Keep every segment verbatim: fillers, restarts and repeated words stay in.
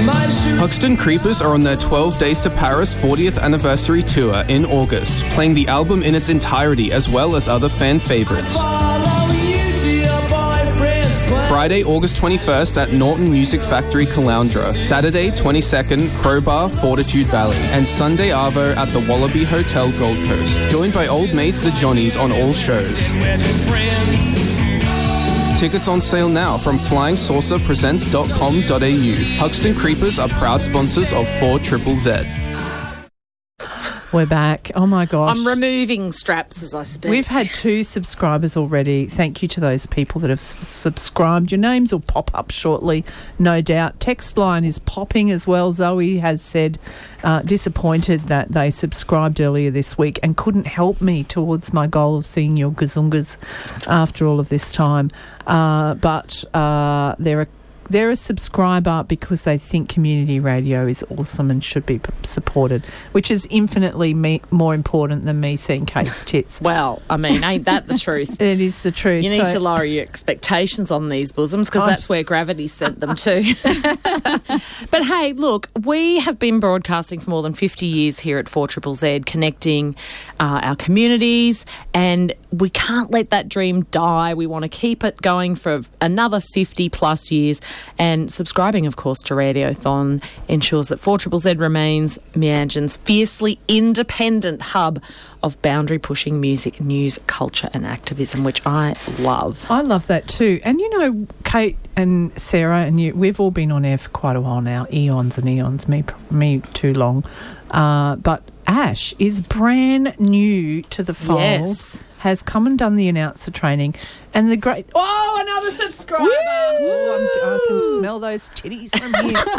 Hoxton Creepers are on their twelve Days to Paris fortieth anniversary tour in August, playing the album in its entirety as well as other fan favourites. Friday, August twenty-first at Norton Music Factory, Caloundra. Saturday, twenty-second, Crowbar, Fortitude Valley. And Sunday, Arvo at the Wallaby Hotel, Gold Coast. Joined by old mates the Johnnies on all shows. Tickets on sale now from flying saucer presents dot com dot a u. Hoxton Creepers are proud sponsors of four triple Z. We're back. Oh, my gosh. I'm removing straps as I speak. We've had two subscribers already. Thank you to those people that have s- subscribed. Your names will pop up shortly, no doubt. Text line is popping as well. Zoe has said, uh, disappointed that they subscribed earlier this week and couldn't help me towards my goal of seeing your gazungas after all of this time. Uh, but uh, there are They're a subscriber because they think community radio is awesome and should be p- supported, which is infinitely me- more important than me seeing Kate's tits. Well, I mean, ain't that the truth? It is the truth. You need So- to lower your expectations on these bosoms because that's where gravity sent them to. But hey, look, we have been broadcasting for more than fifty years here at four triple Z, connecting uh, our communities, and we can't let that dream die. We want to keep it going for another fifty plus years. And subscribing, of course, to Radiothon ensures that four triple Z remains Meanjin's fiercely independent hub of boundary-pushing music, news, culture and activism, which I love. I love that too. And, you know, Kate and Sarah and you, we've all been on air for quite a while now, eons and eons, me, me too long. Uh, but Ash is brand new to the fold. Yes. Has come and done the announcer training, and the great oh another subscriber! Ooh, I'm, I can smell those titties from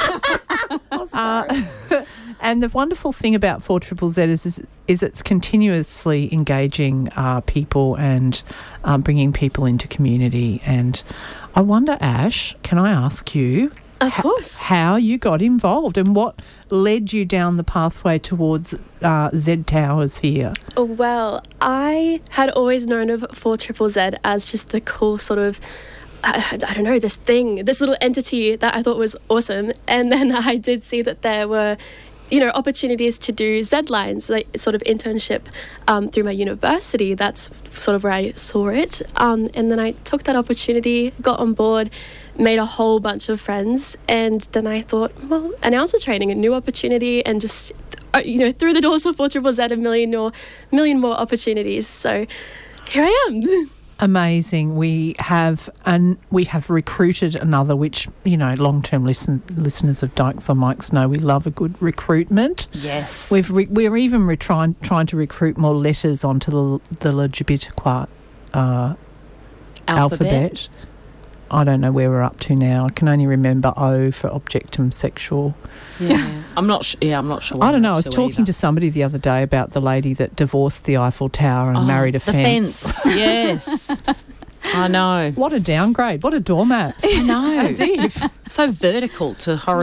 here. oh, uh, and the wonderful thing about four triple Z is, is is it's continuously engaging uh, people and um, bringing people into community. And I wonder, Ash, can I ask you? Of course. How you got involved and what led you down the pathway towards uh, Z Towers here? Well, I had always known of four triple Z as just the cool sort of, I, I don't know, this thing, this little entity that I thought was awesome. And then I did see that there were, you know, opportunities to do Z-Lines, like sort of internship um, through my university. That's sort of where I saw it. Um, and then I took that opportunity, got on board, made a whole bunch of friends, and then I thought, well, announcer training, a new opportunity, and just, uh, you know, through the doors of four triple Z, a million more, million more opportunities. So here I am. Amazing. We have and we have recruited another, which, you know, long-term listen, listeners of Dykes on Mics know we love a good recruitment. Yes. We've re, we're even re- trying, trying to recruit more letters onto the, the Lgbt uh, alphabet. alphabet. I don't know where we're up to now. I can only remember O for objectum sexual. Yeah, I'm not. Sh- yeah, I'm not sure. I don't know. I was to talking either. to somebody the other day about the lady that divorced the Eiffel Tower and oh, married a the fence. fence. Yes, I know. What a downgrade! What a doormat! I know. As if So vertical to horizontal.